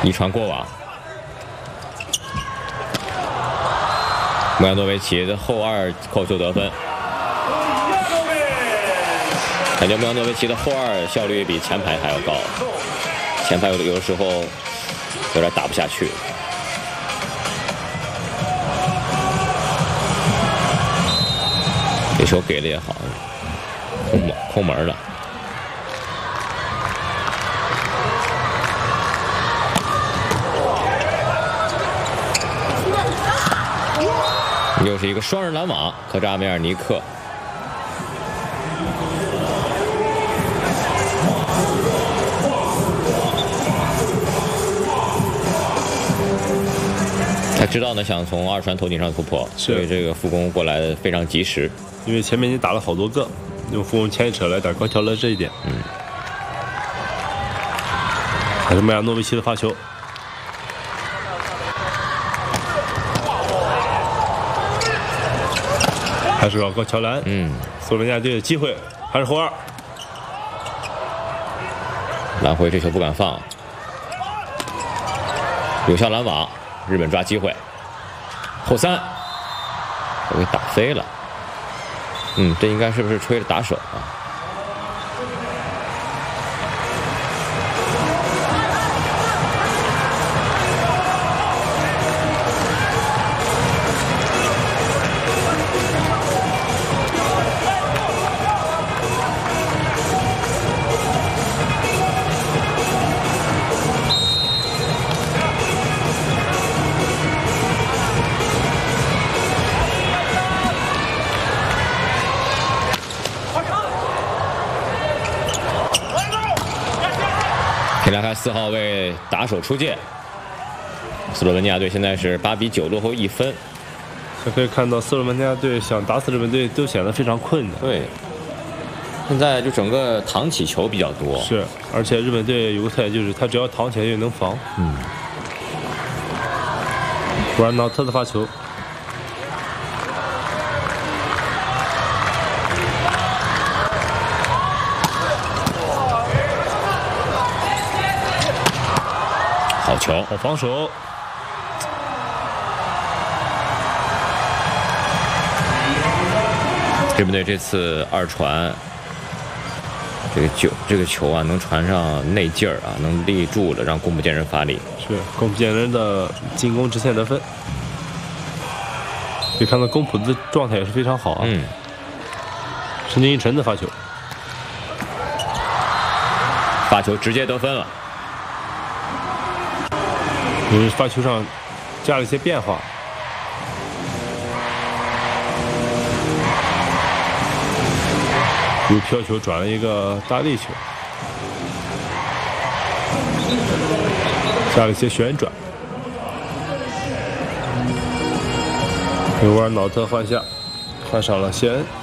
一传过网。穆亚诺维奇的后二扣球得分，感觉穆亚诺维奇的后二效率比前排还要高，前排有的时候有点打不下去。这球给的也好，空门了。又是一个双人拦网，科扎梅尔尼克。他知道呢，想从二传头顶上突破，所以这个副攻过来的非常及时。 因为前面你打了好多个，用副攻牵扯来打高桥了这一点。还是穆亚诺维奇的发球。还是绕高桥篮，斯洛文尼亚队的机会，还是后二。 蓝辉这球不敢放，有效拦网，日本抓机会，后三，我给打飞了。这应该是不是吹着打手啊？田中开4号位打手出界，斯洛文尼亚队现在是8比9落后1分。 可以看到斯洛文尼亚队想打死日本队都显得非常困难。 对，现在就整个躺起球比较多。 是，而且日本队有个特点就是他只要躺起来就能防。布兰瑙特的发球。 好球， 好防守。 日本队这次二传，这个球啊，能传上内劲儿啊，能立住了，让宫部健人发力。 是宫部健人的进攻直线得分。可以看到宫浦的状态也是非常好啊。深津一成的发球， 发球直接得分了。 发球上加了一些变化，由飘球转了一个大力球，加了一些旋转。维尔瑙特换下，换上了谢恩。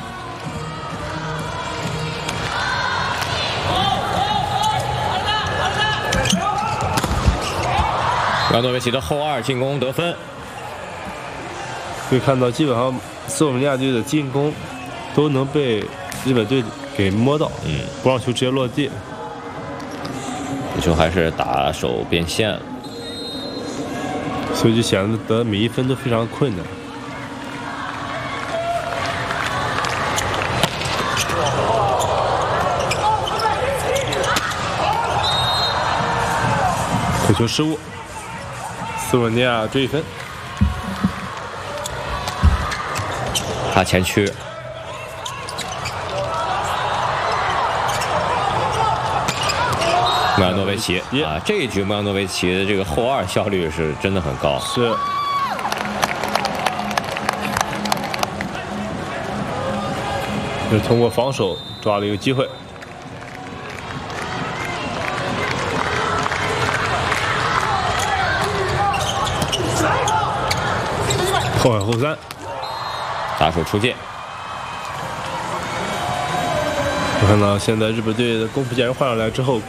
穆亚诺维奇的后二进攻得分。 可以看到，基本上斯洛文尼亚队的进攻都能被日本队给摸到，不让球直接落地。 这球还是打手变线了， 所以就显得每一分都非常困难。可球失误。斯洛文尼亚追分， 他前区，穆亚诺维奇啊，这一局穆亚诺维奇的这个后二效率是真的很高。 是。是通过防守抓了一个机会。后二后三， 打手出界。 我看到现在日本队的宫部健人换上来之后，